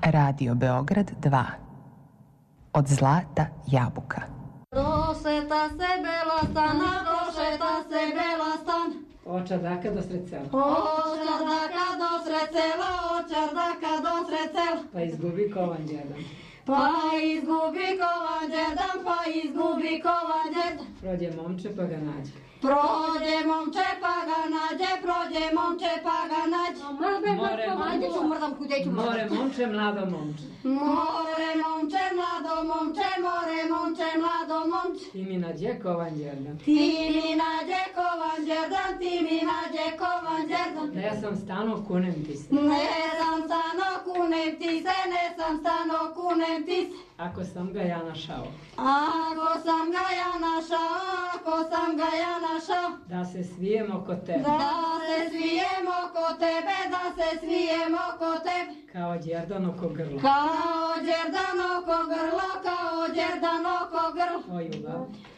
Radio Beograd 2. Od zlata jabuka. Došeta se bela stana, došeta se bela stan. Od čardaka do sred sela. Od čardaka do sred sela, od čardaka do sred sela. Pa izgubi kovan djedan. Pa izgubi kovan djedan, pa izgubi kovan djedan. Prođe momče pa ga nađe. Prođe momče pa ga nađe, prođe momče pa ga nađe. More momče, mlado momče. More momče, mlado momče, more momče, mlado momče. Ti mi nađe kovan djedan. Ti mi nađe kovan djedan, ti mi nađe kovan djedan. Ne sam stano kunem ti se. Ne sam stano kunem ti se, ne sam stano kunem ti se. Ako sam ga ja našao. Ako sam ga ja našao, ako sam ga ja našao. Da se svijem oko tebe. Da se svijem oko tebe, da se svijem oko tebe. Kao djerdan oko grla. Kao djerdan oko grlo, kao djerdan oko grlo. O ljubav.